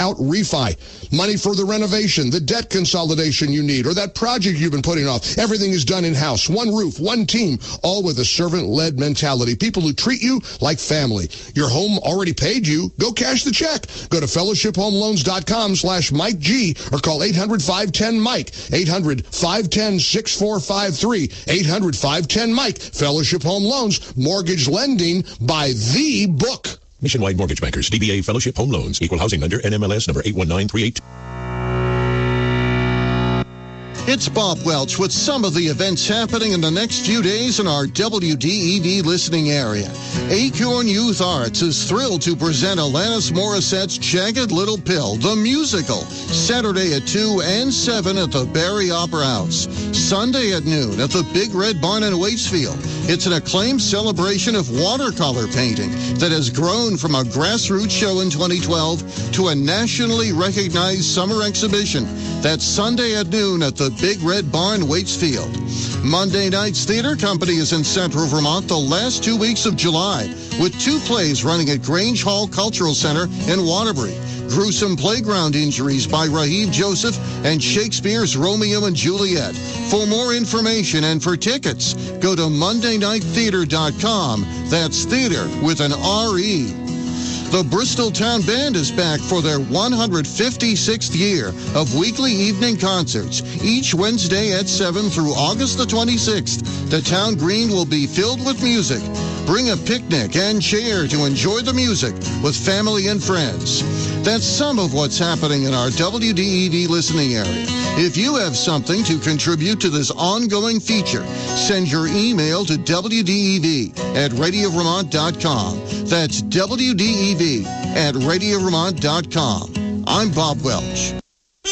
out refi. Money for the renovation, the debt consolidation you need, or that project you've been putting off. Everything is done in-house. One roof, one team, all with a servant-led mentality. People who treat you like family. Your home already paid you. Go cash the check. Go to fellowshiphomeloans.com/Mike G or call 800-510-MIKE. 800-510-6453. 800-510-MIKE. Fellowship Home Loans. Mortgage lending by the book. Nationwide Mortgage Bankers, DBA Fellowship Home Loans, Equal Housing Lender, NMLS number 81938. It's Bob Welch with some of the events happening in the next few days in our WDEV listening area. Acorn Youth Arts is thrilled to present Alanis Morissette's Jagged Little Pill, the musical, Saturday at 2 and 7 at the Barry Opera House. Sunday at noon at the Big Red Barn in Waitsfield. It's an acclaimed celebration of watercolor painting that has grown from a grassroots show in 2012 to a nationally recognized summer exhibition. That's Sunday at noon at the Big Red Barn, Waitsfield. Monday Night's Theater Company is in Central Vermont the last 2 weeks of July, with 2 plays running at Grange Hall Cultural Center in Waterbury. Gruesome Playground Injuries by Raheem Joseph and Shakespeare's Romeo and Juliet. For more information and for tickets, go to MondayNightTheater.com. That's theater with an R-E. The Bristol Town Band is back for their 156th year of weekly evening concerts, each Wednesday at 7 through August the 26th. The town green will be filled with music. Bring a picnic and chair to enjoy the music with family and friends. That's some of what's happening in our WDEV listening area. If you have something to contribute to this ongoing feature, send your email to WDEV@RadioVermont.com. That's WDEV@RadioVermont.com. I'm Bob Welch.